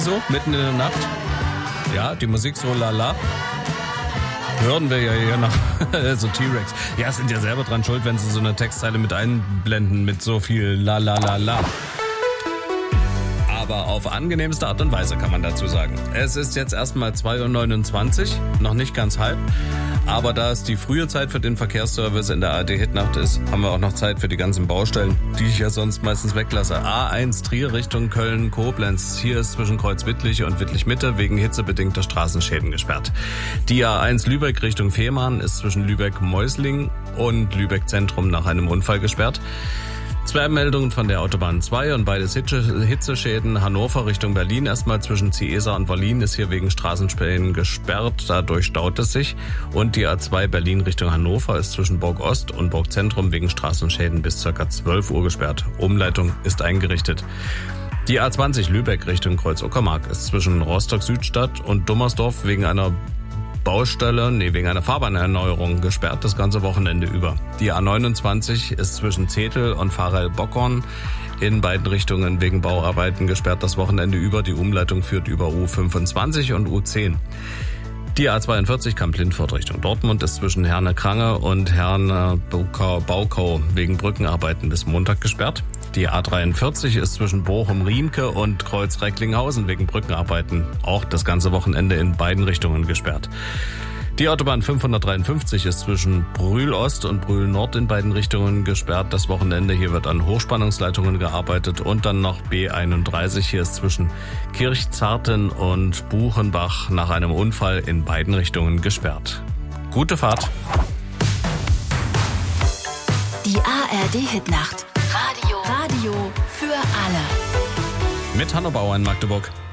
so mitten in der Nacht. Ja, die Musik so lala. Hören wir ja hier nach so T-Rex. Ja, sind ja selber dran schuld, wenn sie so eine Textzeile mit einblenden mit so viel la la la la. Aber auf angenehmste Art und Weise kann man dazu sagen. Es ist jetzt erstmal 2:29 Uhr, noch nicht ganz halb. Aber da es die frühe Zeit für den Verkehrsservice in der ARD-Hitnacht ist, haben wir auch noch Zeit für die ganzen Baustellen, die ich ja sonst meistens weglasse. A1 Trier Richtung Köln-Koblenz. Hier ist zwischen Kreuz-Wittlich und Wittlich-Mitte wegen hitzebedingter Straßenschäden gesperrt. Die A1 Lübeck Richtung Fehmarn ist zwischen Lübeck-Meusling und Lübeck-Zentrum nach einem Unfall gesperrt. 2 Meldungen von der Autobahn 2 und beides Hitzeschäden. Hannover Richtung Berlin erstmal zwischen Ciesa und Berlin ist hier wegen Straßensperren gesperrt. Dadurch staut es sich. Und die A2 Berlin Richtung Hannover ist zwischen Burg Ost und Burg Zentrum wegen Straßenschäden bis ca. 12 Uhr gesperrt. Umleitung ist eingerichtet. Die A20 Lübeck Richtung Kreuz-Uckermark ist zwischen Rostock-Südstadt und Dummersdorf wegen einer wegen einer Fahrbahnerneuerung gesperrt das ganze Wochenende über. Die A29 ist zwischen Zetel und Pfarrell-Bockorn in beiden Richtungen wegen Bauarbeiten gesperrt das Wochenende über. Die Umleitung führt über U25 und U10. Die A42 Kamp-Lindfort Richtung Dortmund ist zwischen Herne-Krange und Herne-Baukau wegen Brückenarbeiten bis Montag gesperrt. Die A43 ist zwischen Bochum-Riemke und Kreuz-Recklinghausen wegen Brückenarbeiten auch das ganze Wochenende in beiden Richtungen gesperrt. Die Autobahn 553 ist zwischen Brühl-Ost und Brühl-Nord in beiden Richtungen gesperrt das Wochenende. Hier wird an Hochspannungsleitungen gearbeitet und dann noch B31. Hier ist zwischen Kirchzarten und Buchenbach nach einem Unfall in beiden Richtungen gesperrt. Gute Fahrt. Die ARD-Hitnacht. Radio für alle. Mit Hanno Bauer in Magdeburg.